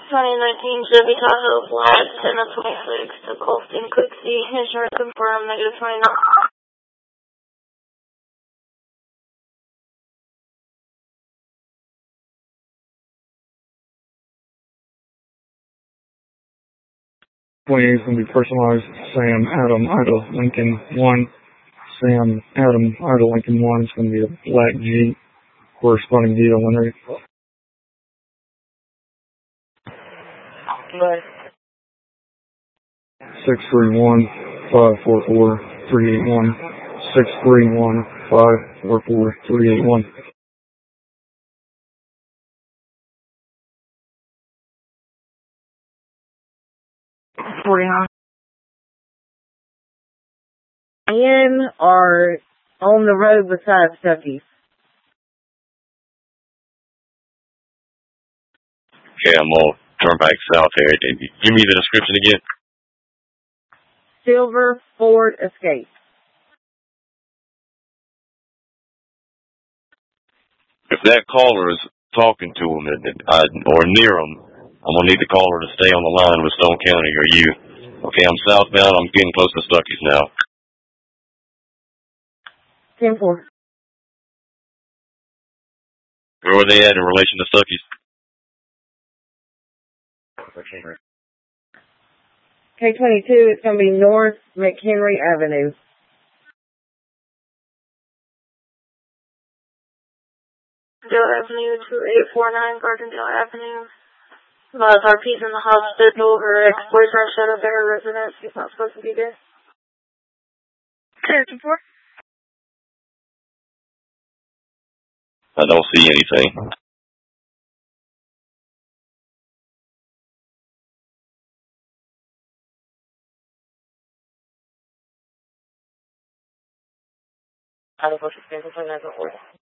2019 Chevy Tahoe flat, 10 of 26 to Colston Cooksey. Insurance confirmed, -29. Is going to be personalized. Sam, Adam, Ida, Lincoln 1. Sam, Adam, Ida, Lincoln 1. It's going to be a black Jeep. Corresponding deal winner. Right. 631-544-381. 631-544-381. 49. In or on the road beside Stuckey's? Okay, I'm going to turn back south here. Give me the description again. Silver Ford Escape. If that caller is talking to him or near him, I'm going to need the caller to stay on the line with Stone County or you. Okay, I'm southbound. I'm getting close to Stuckey's now. 10-4. Where were they at in relation to Stuckey's? K22, it's going to be North McHenry Avenue. Dale Avenue, 2849 Gardendale Avenue. RP's in the hospital. Her ex-boyfriend shut up at her residence. He's not supposed to be there. 10-4. I don't see anything. I don't know if she's been complaining as a